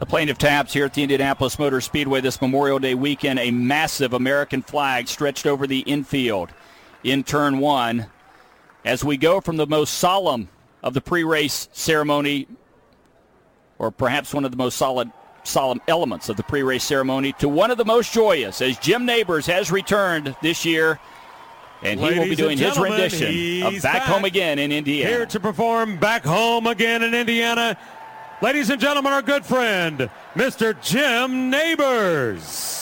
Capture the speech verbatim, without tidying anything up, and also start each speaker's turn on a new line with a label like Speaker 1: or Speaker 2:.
Speaker 1: The Plaintiff Taps here at the Indianapolis Motor Speedway this Memorial Day weekend. A massive American flag stretched over the infield in turn one as we go from the most solemn of the pre-race ceremony, or perhaps one of the most solid, solemn elements of the pre-race ceremony, to one of the most joyous, as Jim Nabors has returned this year, and he
Speaker 2: Ladies
Speaker 1: will be doing his rendition of Back,
Speaker 2: back
Speaker 1: Home Again in Indiana.
Speaker 2: Here to perform Back Home Again in Indiana, ladies and gentlemen, our good friend, Mister Jim Nabors.